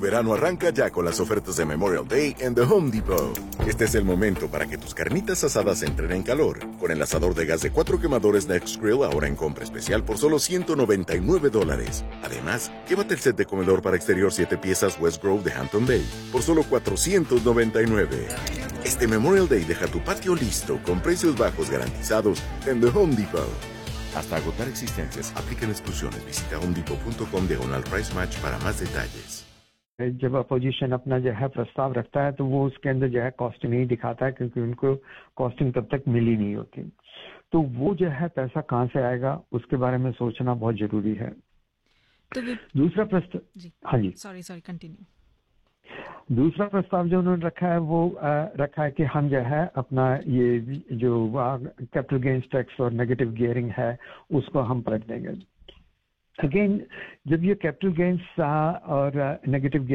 verano arranca ya con las ofertas de Memorial Day en The Home Depot. Este es el momento para que tus carnitas asadas entren en calor. Con el asador de gas de 4 quemadores Next Grill ahora en compra especial por solo $199. Además, llévate el set de comedor para exterior 7 piezas West Grove de Hampton Bay por solo $499. Este Memorial Day deja tu patio listo con precios bajos garantizados en The Home Depot. Hasta agotar existencias, aplican exclusiones. Visita homedepot.com/price match para más detalles. जब अपोजिशन अपना जो है प्रस्ताव रखता है तो वो उसके अंदर जो है कॉस्टिंग नहीं दिखाता है क्योंकि उनको कॉस्टिंग तब तक मिली नहीं होती, तो वो जो है पैसा कहाँ से आएगा उसके बारे में सोचना बहुत जरूरी है। तो दूसरा प्रस्ताव, हाँ जी, सॉरी कंटिन्यू। दूसरा प्रस्ताव जो उन्होंने रखा है वो रखा है कि हम जो है अपना ये जो कैपिटल गेन्स टैक्स और नेगेटिव गियरिंग है उसको हम पलट देंगे। अगेन जब ये कैपिटल गेन्स और नेगेटिव